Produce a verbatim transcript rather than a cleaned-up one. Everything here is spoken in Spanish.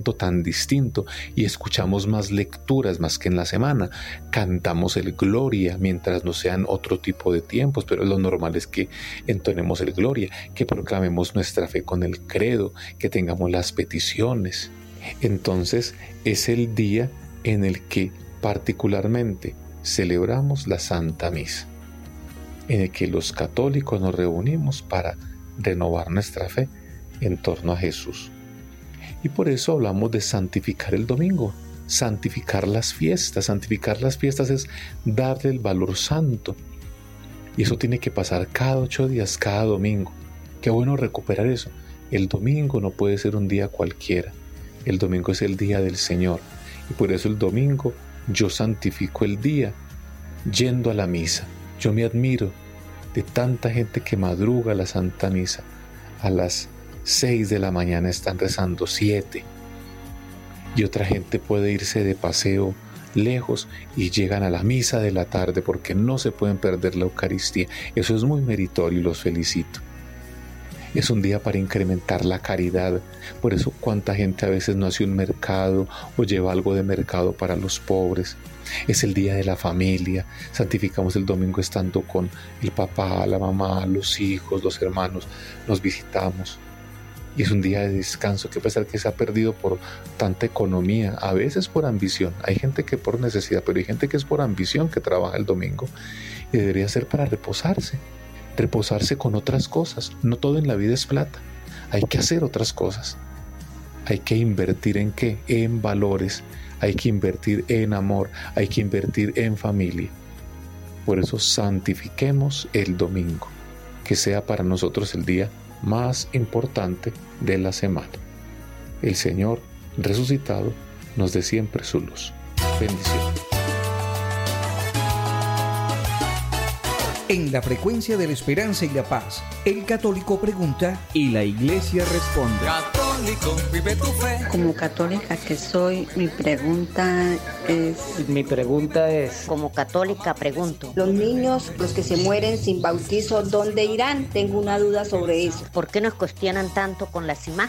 momento tan distinto y escuchamos más lecturas más que en la semana. Cantamos el Gloria mientras no sean otro tipo de tiempos, pero lo normal es que entonemos el Gloria, que proclamemos nuestra fe con el credo, que tengamos las peticiones. Entonces es el día en el que particularmente celebramos la Santa Misa, en el que los católicos nos reunimos para renovar nuestra fe en torno a Jesús. Y por eso hablamos de santificar el domingo, santificar las fiestas. Santificar las fiestas es darle el valor santo. Y eso tiene que pasar cada ocho días, cada domingo. Qué bueno recuperar eso. El domingo no puede ser un día cualquiera. El domingo es el día del Señor. Y por eso el domingo yo santifico el día yendo a la misa. Yo me admiro de tanta gente que madruga a la Santa Misa. A las seis de la mañana están rezando, siete. Y otra gente puede irse de paseo lejos y llegan a la misa de la tarde porque no se pueden perder la Eucaristía. Eso es muy meritorio y los felicito. Es un día para incrementar la caridad. Por eso cuánta gente a veces no hace un mercado o lleva algo de mercado para los pobres. Es el día de la familia. Santificamos el domingo estando con el papá, la mamá, los hijos, los hermanos. Nos visitamos. Y es un día de descanso que a pesar que se ha perdido por tanta economía, a veces por ambición. Hay gente que por necesidad, pero hay gente que es por ambición que trabaja el domingo. Y debería ser para reposarse. Reposarse con otras cosas. No todo en la vida es plata. Hay que hacer otras cosas. Hay que invertir en qué? En valores. Hay que invertir en amor. Hay que invertir en familia. Por eso santifiquemos el domingo. Que sea para nosotros el día más importante de la semana. El Señor resucitado nos dé siempre su luz. Bendiciones. En la frecuencia de la esperanza y la paz, el católico pregunta y la iglesia responde. Católico, vive tu fe. Como católica que soy, mi pregunta es... Mi pregunta es... Como católica pregunto. Los niños, los que se mueren sin bautizo, ¿dónde irán? Tengo una duda sobre eso. ¿Por qué nos cuestionan tanto con las imágenes?